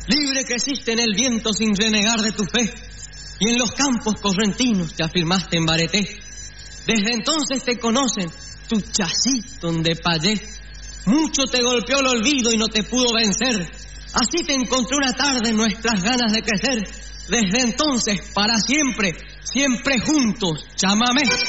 Libre creciste en el viento sin renegar de tu fe, y en los campos correntinos te afirmaste en Bareté. Desde entonces te conocen tu chacitón de Payé. Mucho te golpeó el olvido y no te pudo vencer. Así te encontré una tarde en nuestras ganas de crecer. Desde entonces, para siempre, siempre juntos, chamamé.